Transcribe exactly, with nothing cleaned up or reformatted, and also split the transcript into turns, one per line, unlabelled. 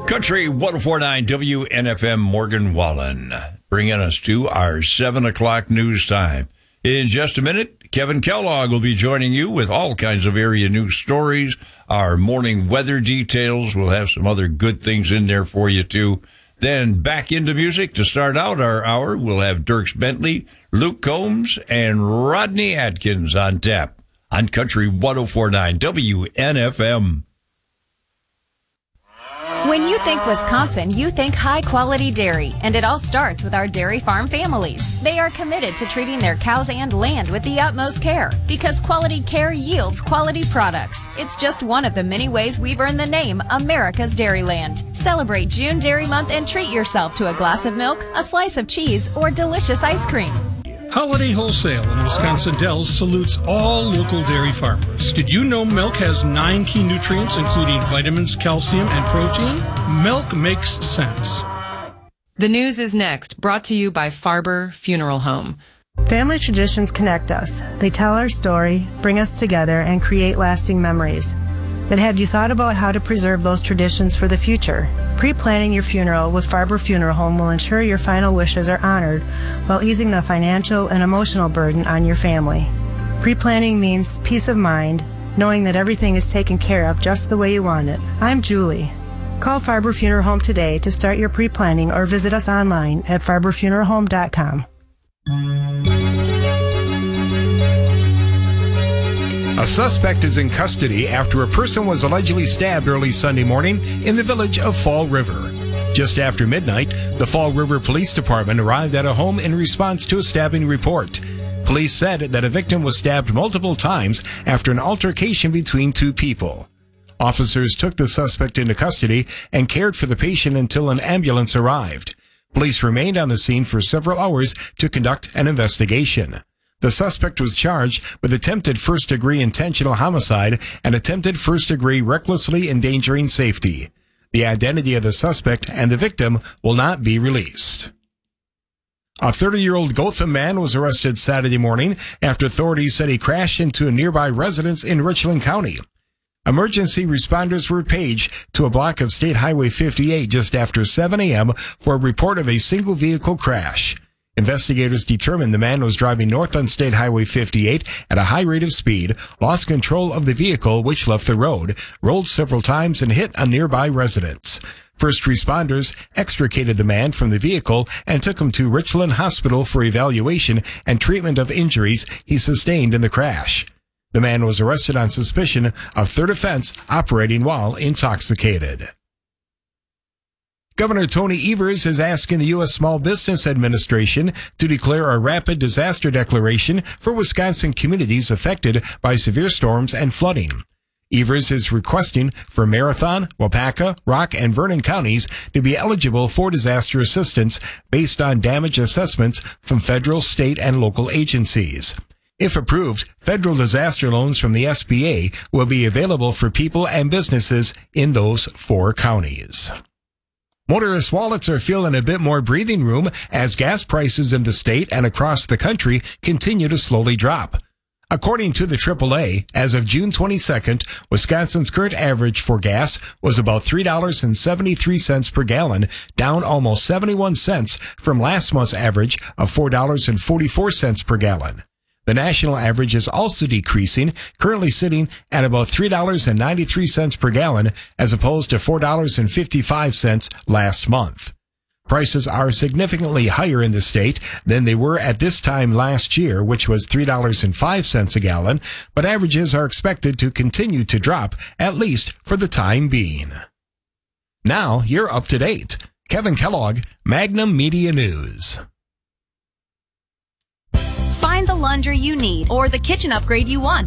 Country one oh four point nine W N F M, Morgan Wallen, bringing us to our seven o'clock news time. In just a minute, Kevin Kellogg will be joining you with all kinds of area news stories, our morning weather details. We'll have some other good things in there for you, too. Then back into music to start out our hour. We'll have Dierks Bentley, Luke Combs, and Rodney Atkins on tap on Country one oh four point nine W N F M.
When you think Wisconsin, you think high-quality dairy, and it all starts with our dairy farm families. They are committed to treating their cows and land with the utmost care, because quality care yields quality products. It's just one of the many ways we've earned the name America's Dairyland. Celebrate June Dairy Month and treat yourself to a glass of milk, a slice of cheese, or delicious ice cream.
Holiday Wholesale in Wisconsin Dells salutes all local dairy farmers. Did you know milk has nine key nutrients, including vitamins, calcium, and protein? Milk makes sense.
The news is next, brought to you by Farber Funeral Home.
Family traditions connect us. They tell our story, bring us together, and create lasting memories. But have you thought about how to preserve those traditions for the future? Pre-planning your funeral with Farber Funeral Home will ensure your final wishes are honored while easing the financial and emotional burden on your family. Pre-planning means peace of mind, knowing that everything is taken care of just the way you want it. I'm Julie. Call Farber Funeral Home today to start your pre-planning or visit us online at farber funeral home dot com.
A suspect is in custody after a person was allegedly stabbed early Sunday morning in the village of Fall River. Just after midnight, the Fall River Police Department arrived at a home in response to a stabbing report. Police said that a victim was stabbed multiple times after an altercation between two people. Officers took the suspect into custody and cared for the patient until an ambulance arrived. Police remained on the scene for several hours to conduct an investigation. The suspect was charged with attempted first-degree intentional homicide and attempted first-degree recklessly endangering safety. The identity of the suspect and the victim will not be released. A thirty-year-old Gotham man was arrested Saturday morning after authorities said he crashed into a nearby residence in Richland County. Emergency responders were paged to a block of State Highway fifty-eight just after seven a.m. for a report of a single-vehicle crash. Investigators determined the man was driving north on State Highway fifty-eight at a high rate of speed, lost control of the vehicle which left the road, rolled several times, and hit a nearby residence. First responders extricated the man from the vehicle and took him to Richland Hospital for evaluation and treatment of injuries he sustained in the crash. The man was arrested on suspicion of third offense, operating while intoxicated. Governor Tony Evers is asking the U S Small Business Administration to declare a rapid disaster declaration for Wisconsin communities affected by severe storms and flooding. Evers is requesting for Marathon, Wapaka, Rock, and Vernon counties to be eligible for disaster assistance based on damage assessments from federal, state, and local agencies. If approved, federal disaster loans from the S B A will be available for people and businesses in those four counties. Motorist wallets are feeling a bit more breathing room as gas prices in the state and across the country continue to slowly drop. According to the triple A, as of June twenty-second, Wisconsin's current average for gas was about three dollars and seventy-three cents per gallon, down almost seventy-one cents from last month's average of four dollars and forty-four cents per gallon. The national average is also decreasing, currently sitting at about three dollars and ninety-three cents per gallon as opposed to four dollars and fifty-five cents last month. Prices are significantly higher in the state than they were at this time last year, which was three dollars and five cents a gallon, but averages are expected to continue to drop, at least for the time being. Now you're up to date. Kevin Kellogg, Magnum Media News.
Find the laundry you need or the kitchen upgrade you want.